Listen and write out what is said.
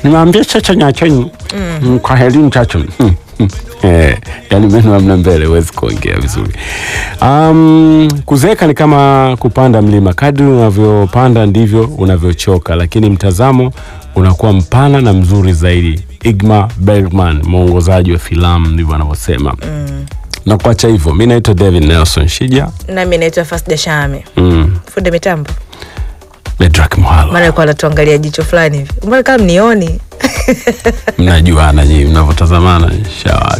Nimeambia chacha nyacheni. Kwa helini chacha. Yani meno hamna mbele, huwezi kuongea vizuri. Kuzeeka ni kama kupanda mlima. Kadri unavyopanda ndivyo unavyochoka, lakini mtazamo unakuwa mpana na mzuri zaidi. Ingmar Bergman, mwongozaji wa filamu, ndivyo anavyosema. Na kuacha hivyo, mimi naitwa David Nelson Shija. Na mimi naitwa Fasda Shame. Fundi mitambo Ledrak Muhalo. Maana yuko anatuangalia jicho fulani hivi. Mbona kama mnioni? Mnajuana nyinyi mnavyotazamana, inshallah.